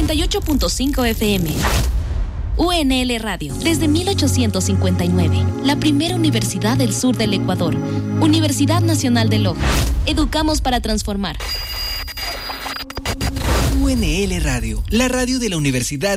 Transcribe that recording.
98.5 FM. UNL Radio, desde 1859, la primera universidad del sur del Ecuador, Universidad Nacional de Loja. Educamos para transformar. UNL Radio, la radio de la Universidad